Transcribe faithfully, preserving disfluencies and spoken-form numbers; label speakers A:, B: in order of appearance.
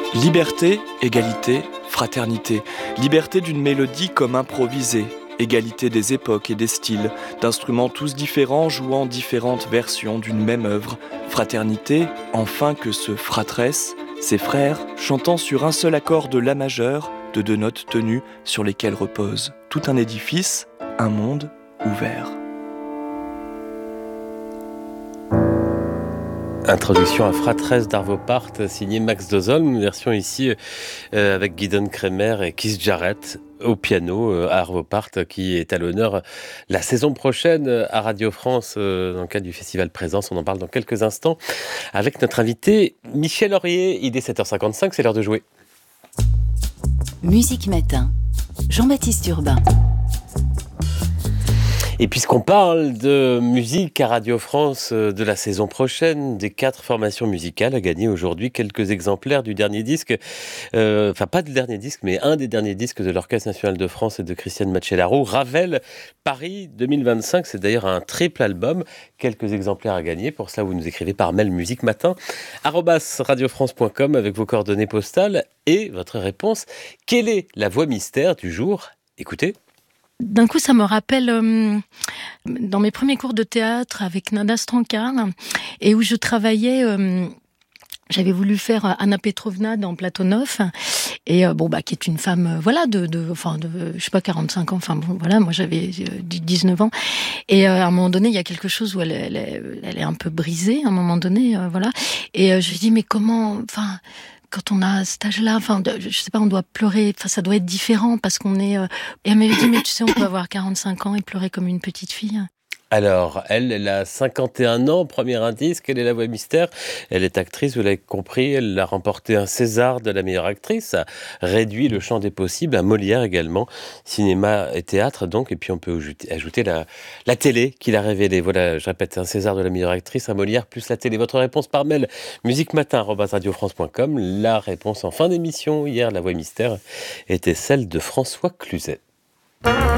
A: Liberté, égalité, fraternité. Liberté d'une mélodie comme improvisée. Égalité des époques et des styles, d'instruments tous différents jouant différentes versions d'une même œuvre. Fraternité, enfin que ce fratresse, ses frères, chantant sur un seul accord de la majeure, de deux notes tenues sur lesquelles repose tout un édifice, un monde ouvert.
B: Introduction à Fratresse d'Arvo Pärt, signé Max Dozolm, version ici euh, avec Gidon Kremer et Keith Jarrett au piano, euh, Arvo Pärt qui est à l'honneur la saison prochaine à Radio France euh, dans le cadre du Festival Présence. On en parle dans quelques instants avec notre invité Michel Aurier. Il est sept heures cinquante-cinq, c'est l'heure de jouer.
C: Musique Matin, Jean-Baptiste Urbain.
B: Et puisqu'on parle de musique à Radio France de la saison prochaine, des quatre formations musicales à gagner aujourd'hui, quelques exemplaires du dernier disque, euh, enfin pas du dernier disque, mais un des derniers disques de l'Orchestre National de France et de Christiane Macellaro, Ravel, Paris deux mille vingt-cinq, c'est d'ailleurs un triple album, quelques exemplaires à gagner. Pour cela, vous nous écrivez par mail musique matin, arobase radiofrance point com avec vos coordonnées postales et votre réponse. Quelle est la voix mystère du jour ? Écoutez.
D: D'un coup, ça me rappelle euh, dans mes premiers cours de théâtre avec Nada Strankar, et où je travaillais, euh, j'avais voulu faire Anna Petrovna dans Platonov, et euh, bon bah qui est une femme, euh, voilà, de, de, enfin de, je sais pas, quarante-cinq ans, enfin bon, voilà, moi j'avais euh, dix-neuf ans, et euh, à un moment donné, il y a quelque chose où elle, elle, est, elle est un peu brisée, à un moment donné, euh, voilà, et euh, je me dis mais comment, enfin. Quand on a cet âge-là, enfin, je sais pas, on doit pleurer, enfin, ça doit être différent parce qu'on est. Euh... Et elle m'avait dit, mais tu sais, on peut avoir quarante-cinq ans et pleurer comme une petite fille.
B: Alors, elle, elle a cinquante et un ans, premier indice, quelle est la voix mystère ? Elle est actrice, vous l'avez compris, elle a remporté un César de la meilleure actrice, ça réduit le champ des possibles, un Molière également, cinéma et théâtre donc, et puis on peut ajouter, ajouter la, la télé qui l'a révélée. Voilà, je répète, un César de la meilleure actrice, un Molière plus la télé. Votre réponse par mail, musique matin arobase radiofrance point com. La réponse en fin d'émission, hier, la voix mystère, était celle de François Cluzet.